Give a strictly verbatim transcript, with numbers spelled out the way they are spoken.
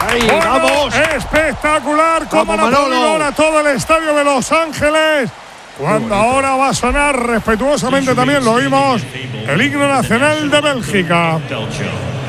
Ahí, bueno, vamos. Espectacular, como Vamos, han aplaudido Manolo. ahora todo el estadio de Los Ángeles. Cuando ahora va a sonar respetuosamente, también lo oímos, el himno nacional de Bélgica.